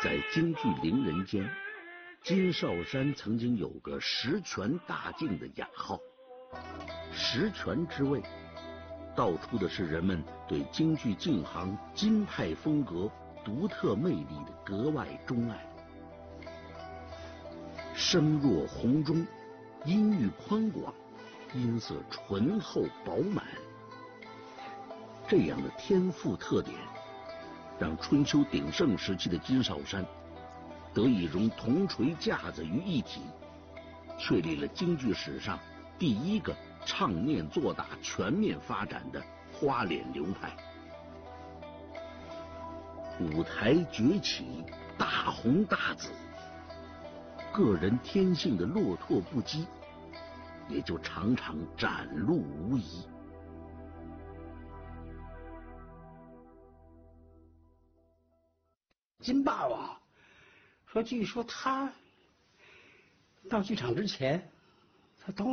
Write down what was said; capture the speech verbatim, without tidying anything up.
在京剧伶人间，金少山曾经有个十全大净的雅号。十全之谓，道出的是人们对京剧净行京派风格独特魅力的格外钟爱。声若洪钟，音域宽广，音色醇厚饱满，这样的天赋特点让春秋鼎盛时期的金少山得以融铜锤架子于一体，确立了京剧史上第一个唱念做打全面发展的花脸流派。舞台崛起，大红大紫，个人天性的落拓不羁也就常常展露无遗。 金霸王说，据说他到剧场之前，他都